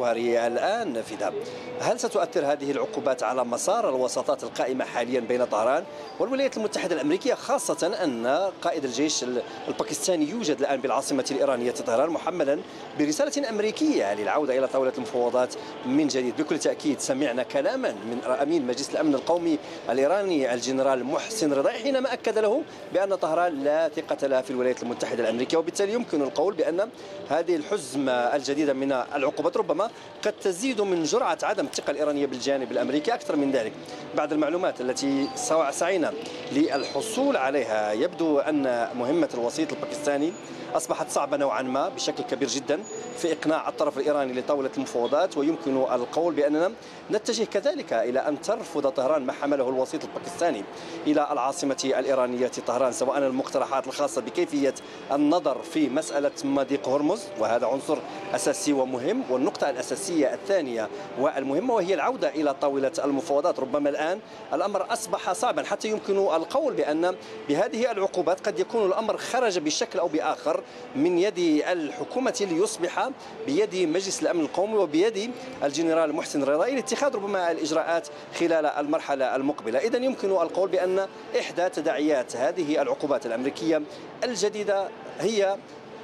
وجوهري الآن فداء، هل ستؤثر هذه العقوبات على مسار الوساطات القائمة حاليا بين طهران والولايات المتحدة الأمريكية، خاصة أن قائد الجيش الباكستاني يوجد الآن بالعاصمة الإيرانية طهران محملا برسالة أمريكية للعودة إلى طاولة المفاوضات من جديد؟ بكل تأكيد سمعنا كلاما من أمين مجلس الأمن القومي الإيراني الجنرال محسن رضائي حينما أكد له بأن طهران لا ثقة لها في الولايات المتحدة الأمريكية، وبالتالي يمكن القول بأن هذه الحزمة الجديدة من العقوبات ربما قد تزيد من جرعة عدم الثقة الإيرانية بالجانب الأمريكي أكثر من ذلك. بعد المعلومات التي سعينا للحصول عليها، يبدو أن مهمة الوسيط الباكستاني أصبحت صعبة نوعا ما بشكل كبير جدا في إقناع الطرف الإيراني لطاولة المفاوضات، ويمكن القول بأننا نتجه كذلك إلى أن ترفض طهران ما حمله الوسيط الباكستاني إلى العاصمة الإيرانية طهران، سواء المقترحات الخاصة بكيفية النظر في مسألة مضيق هرمز، وهذا عنصر أساسي ومهم، والنقطة الأساسية الثانية والمهمة وهي العودة إلى طاولة المفاوضات. ربما الآن الأمر أصبح صعبا، حتى يمكن القول بأن بهذه العقوبات قد يكون الأمر خرج بشكل أو بآخر من يد الحكومة ليصبح بيد مجلس الأمن القومي وبيد الجنرال محسن رضائي لاتخاذ ربما الإجراءات خلال المرحلة المقبلة. إذن يمكن القول بأن إحدى تداعيات هذه العقوبات الأمريكية الجديدة هي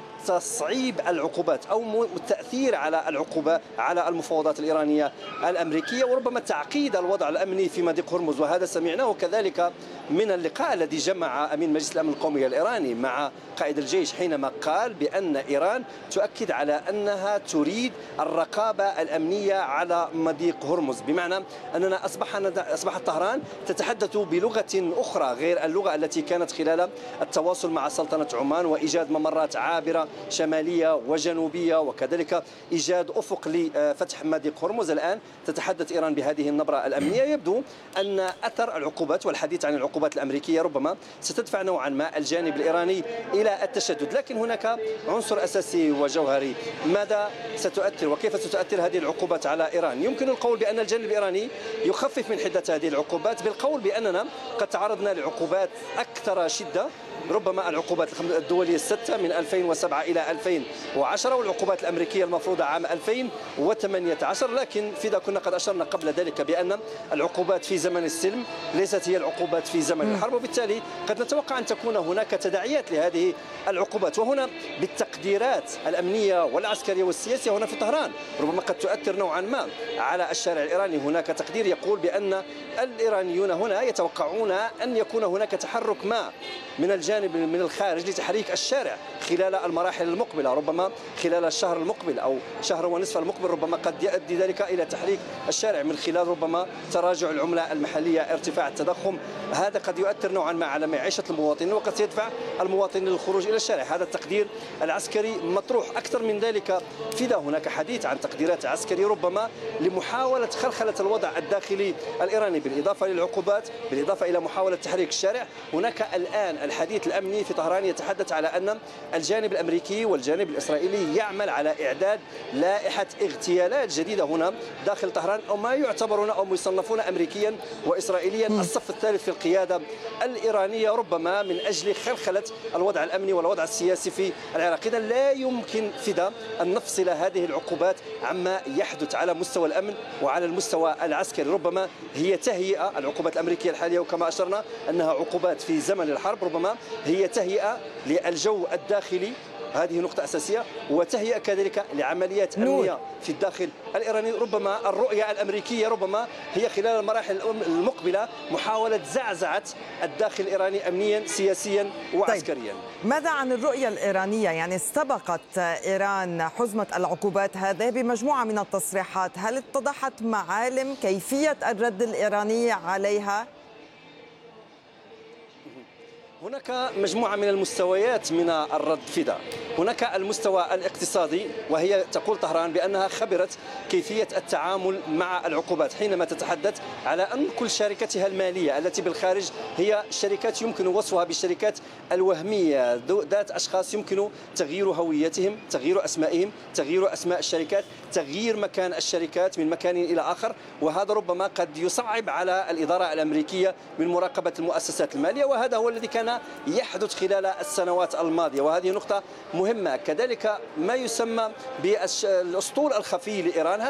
تصعيب العقوبات أو التأثير على العقوبة على المفاوضات الإيرانية الأمريكية، وربما تعقيد الوضع الأمني في مضيق هرمز. وهذا سمعناه كذلك من اللقاء الذي جمع أمين مجلس الأمن القومي الإيراني مع قائد الجيش، حينما قال بأن إيران تؤكد على أنها تريد الرقابة الأمنية على مضيق هرمز، بمعنى أننا أصبحت طهران تتحدث بلغة أخرى غير اللغة التي كانت خلال التواصل مع سلطنة عمان وإيجاد ممرات عابرة شمالية وجنوبية، وكذلك إيجاد أفق لفتح مضيق هرمز. الآن تتحدث إيران بهذه النبرة الأمنية. يبدو أن أثر العقوبات والحديث عن العقوبات الأمريكية ربما ستدفع نوعا ما الجانب الإيراني إلى التشدد، لكن هناك عنصر أساسي وجوهري: ماذا ستؤثر وكيف ستؤثر هذه العقوبات على إيران؟ يمكن القول بأن الجانب الإيراني يخفف من حدة هذه العقوبات بالقول بأننا قد تعرضنا لعقوبات أكثر شدة، ربما العقوبات الدولية الستة من 2007 إلى 2010 والعقوبات الأمريكية المفروضة عام 2018. لكن فإذا كنا قد أشرنا قبل ذلك بأن العقوبات في زمن السلم ليست هي العقوبات في زمن الحرب، وبالتالي قد نتوقع أن تكون هناك تداعيات لهذه العقوبات. وهنا بالتقديرات الأمنية والعسكرية والسياسية هنا في طهران ربما قد تؤثر نوعا ما على الشارع الإيراني. هناك تقدير يقول بأن الإيرانيون هنا يتوقعون أن يكون هناك تحرك ما من الجانب من الخارج لتحريك الشارع خلال المراحل المقبلة، ربما خلال الشهر المقبل أو شهر ونصف المقبل، ربما قد يؤدي ذلك إلى تحريك الشارع من خلال ربما تراجع العملة المحلية، ارتفاع التضخم. هذا قد يؤثر نوعا ما على معيشة المواطنين وقد سيدفع المواطنين للخروج إلى الشارع. هذا التقدير العسكري مطروح. أكثر من ذلك فإذا هناك حديث عن تقديرات عسكرية ربما لمحاولة خلخلة الوضع الداخلي الإيراني، بالإضافة للعقوبات، بالإضافة إلى محاولة تحريك الشارع. هناك الآن الحديث الأمني في طهران يتحدث على أن الجانب الأمريكي والجانب الإسرائيلي يعمل على إعداد لائحة اغتيالات جديدة هنا داخل طهران، أو ما يعتبرون أو يصنفون أمريكيا وإسرائيليا الصف الثالث في القيادة الإيرانية، ربما من أجل خلخلة الوضع الأمني والوضع السياسي في العراق. إذا لا يمكن فدا أن نفصل هذه العقوبات عما يحدث على مستوى الأمن وعلى المستوى العسكري. ربما هي تهيئة العقوبات الأمريكية الحالية، وكما أشرنا أنها عقوبات في زمن الحرب، ربما هي تهيئة للجو الداخلي، هذه نقطة أساسية، وتهيئة كذلك لعمليات أمنية في الداخل الإيراني. ربما الرؤية الأمريكية ربما هي خلال المراحل المقبلة محاولة زعزعة الداخل الإيراني أمنيا سياسيا وعسكريا. طيب، ماذا عن الرؤية الإيرانية؟ يعني استبقت إيران حزمة العقوبات هذه بمجموعة من التصريحات، هل اتضحت معالم كيفية الرد الإيراني عليها؟ هناك مجموعة من المستويات من الرد فدا. هناك المستوى الاقتصادي، وهي تقول طهران بأنها خبرت كيفية التعامل مع العقوبات حينما تتحدث على أن كل شركتها المالية التي بالخارج هي شركات يمكن وصفها بالشركات الوهمية، ذات أشخاص يمكن تغيير هويتهم، تغيير أسمائهم، تغيير أسماء الشركات، تغيير مكان الشركات من مكان إلى آخر، وهذا ربما قد يصعب على الإدارة الأمريكية من مراقبة المؤسسات المالية، وهذا هو الذي كان يحدث خلال السنوات الماضية، وهذه نقطة مهمة. كذلك ما يسمى بالأسطول الخفي لإيران،